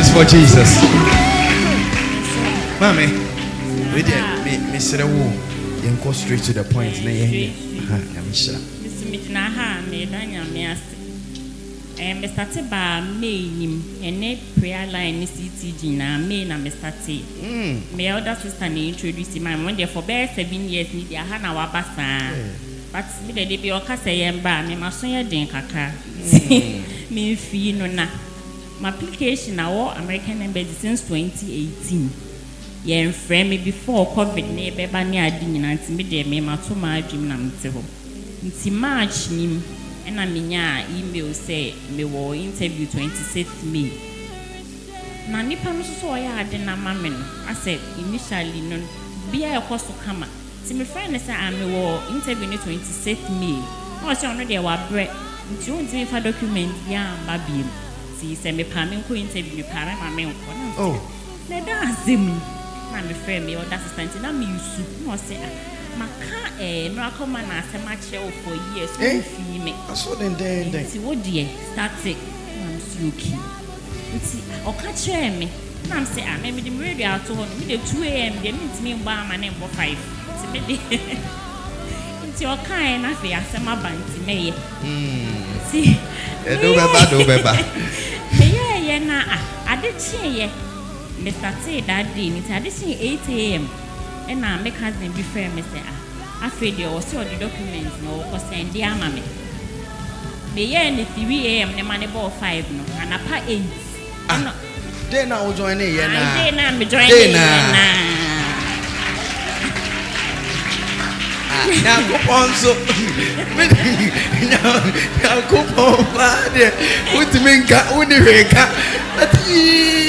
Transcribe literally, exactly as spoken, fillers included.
hands for Jesus. Mommy, we did Mister Wu. You go straight to the point. I'm sure. Mister Mitnaha, me Daniel Mias. And Mister Tiba, me, and Nate prayer line is C T G now, me and Mister T. My elder sister introduced my one day for bare seven years, need your Hana Wabasa. But me the baby or Casayamba, me must say a din kaka. Me fee no na. My application now American embassy since twenty eighteen. Yen friend me before COVID ne beba ne adi nyina nti me de me mato ma adwum na mte ho. Nti March nim ena me nya email say me wo interview twenty-sixth May. Na nipa no so oya ade na ma me no. I said initially no bia ekoso kama. Nti me friend say am me wo interview ne twenty-sixth May. No say ono de wa bre. Nti o nti me fa document ya ba biem. Nti say me pa me ko interview pa me ma me nko na. Oh. Na da azem. Na me friend me other assistant na me use no say maka eh miracle man asema che for years eh? Fi me aso den den den nti wo de start it am see okay nti oka che me na am say ah me me radio ato ho me de two a m de me ntimi mba ama na mbo five nti me de nti oka e na fe asema ba nti me ye mm nti e do beba do beba me ye ye na ah ade che ye me started that day nti ade che eight a m and I make cousin be fair, Mister I feel you also the documents no or send the ama me. Me ye three a m the money ball five no and a pa eight. Ah, then I will join in. Then I'm joining. Now go on so. Now go on bad. What do you mean? What do you mean?